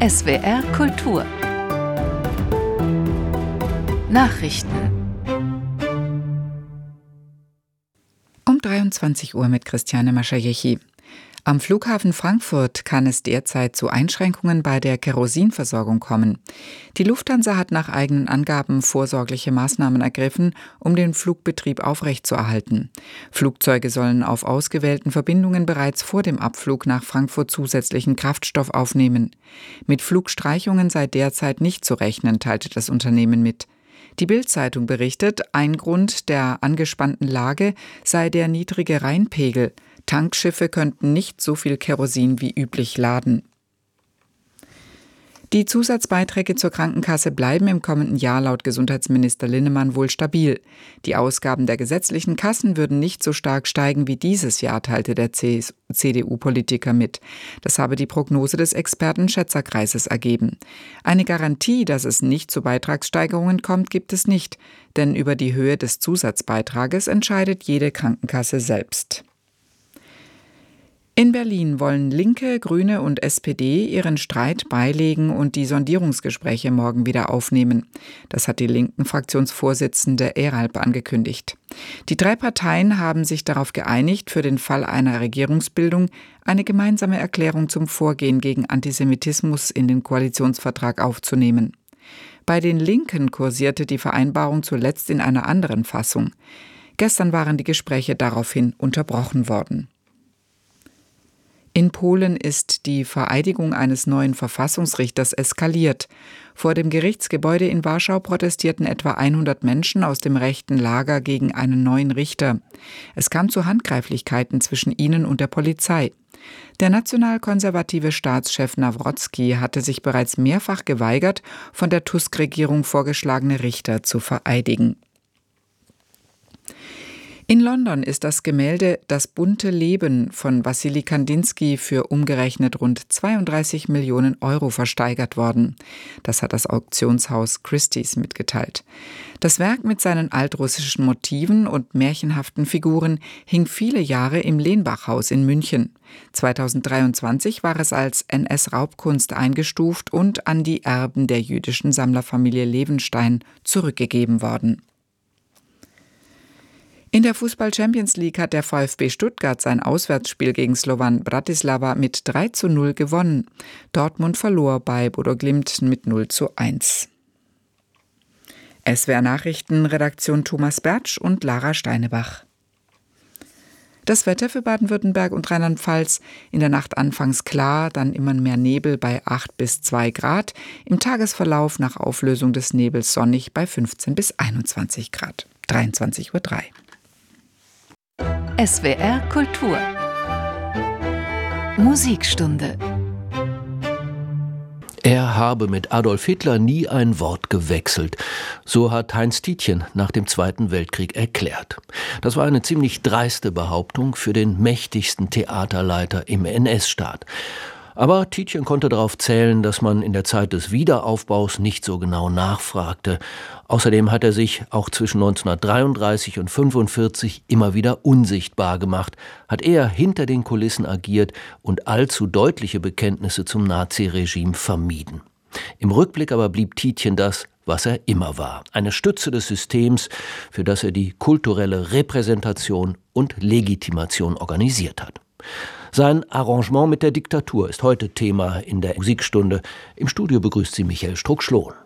SWR Kultur Nachrichten um 23 Uhr mit Christiane Maschajechi. Am Flughafen Frankfurt kann es derzeit zu Einschränkungen bei der Kerosinversorgung kommen. Die Lufthansa hat nach eigenen Angaben vorsorgliche Maßnahmen ergriffen, um den Flugbetrieb aufrechtzuerhalten. Flugzeuge sollen auf ausgewählten Verbindungen bereits vor dem Abflug nach Frankfurt zusätzlichen Kraftstoff aufnehmen. Mit Flugstreichungen sei derzeit nicht zu rechnen, teilte das Unternehmen mit. Die Bild-Zeitung berichtet, ein Grund der angespannten Lage sei der niedrige Rheinpegel. Tankschiffe könnten nicht so viel Kerosin wie üblich laden. Die Zusatzbeiträge zur Krankenkasse bleiben im kommenden Jahr laut Gesundheitsminister Linnemann wohl stabil. Die Ausgaben der gesetzlichen Kassen würden nicht so stark steigen wie dieses Jahr, teilte der CDU-Politiker mit. Das habe die Prognose des Experten-Schätzerkreises ergeben. Eine Garantie, dass es nicht zu Beitragssteigerungen kommt, gibt es nicht, denn über die Höhe des Zusatzbeitrages entscheidet jede Krankenkasse selbst. In Berlin wollen Linke, Grüne und SPD ihren Streit beilegen und die Sondierungsgespräche morgen wieder aufnehmen. Das hat die Linken-Fraktionsvorsitzende Eralp angekündigt. Die drei Parteien haben sich darauf geeinigt, für den Fall einer Regierungsbildung eine gemeinsame Erklärung zum Vorgehen gegen Antisemitismus in den Koalitionsvertrag aufzunehmen. Bei den Linken kursierte die Vereinbarung zuletzt in einer anderen Fassung. Gestern waren die Gespräche daraufhin unterbrochen worden. In Polen ist die Vereidigung eines neuen Verfassungsrichters eskaliert. Vor dem Gerichtsgebäude in Warschau protestierten etwa 100 Menschen aus dem rechten Lager gegen einen neuen Richter. Es kam zu Handgreiflichkeiten zwischen ihnen und der Polizei. Der nationalkonservative Staatschef Nawrocki hatte sich bereits mehrfach geweigert, von der Tusk-Regierung vorgeschlagene Richter zu vereidigen. In London ist das Gemälde »Das bunte Leben« von Wassily Kandinsky für umgerechnet rund 32 Millionen Euro versteigert worden. Das hat das Auktionshaus Christie's mitgeteilt. Das Werk mit seinen altrussischen Motiven und märchenhaften Figuren hing viele Jahre im Lenbachhaus in München. 2023 war es als NS-Raubkunst eingestuft und an die Erben der jüdischen Sammlerfamilie Levenstein zurückgegeben worden. In der Fußball-Champions League hat der VfB Stuttgart sein Auswärtsspiel gegen Slovan Bratislava mit 3:0 gewonnen. Dortmund verlor bei Bodo Glimt mit 0:1. SWR Nachrichten, Redaktion Thomas Bertsch und Lara Steinebach. Das Wetter für Baden-Württemberg und Rheinland-Pfalz: in der Nacht anfangs klar, dann immer mehr Nebel bei 8 bis 2 Grad. Im Tagesverlauf nach Auflösung des Nebels sonnig bei 15 bis 21 Grad. 23:03 Uhr. SWR Kultur Musikstunde. Er habe mit Adolf Hitler nie ein Wort gewechselt. So hat Heinz Tietjen nach dem Zweiten Weltkrieg erklärt. Das war eine ziemlich dreiste Behauptung für den mächtigsten Theaterleiter im NS-Staat. Aber Tietjen konnte darauf zählen, dass man in der Zeit des Wiederaufbaus nicht so genau nachfragte. Außerdem hat er sich auch zwischen 1933 und 1945 immer wieder unsichtbar gemacht, hat eher hinter den Kulissen agiert und allzu deutliche Bekenntnisse zum Naziregime vermieden. Im Rückblick aber blieb Tietjen das, was er immer war: eine Stütze des Systems, für das er die kulturelle Repräsentation und Legitimation organisiert hat. Sein Arrangement mit der Diktatur ist heute Thema in der Musikstunde. Im Studio begrüßt sie Michael Struck-Schlohn.